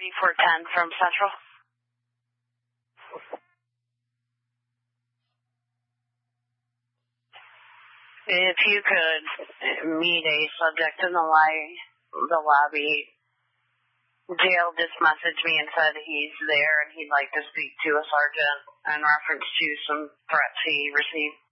3410 from Central. If you could meet a subject in the lobby, jail just messaged me and said he's there and he'd like to speak to a sergeant in reference to some threats he received.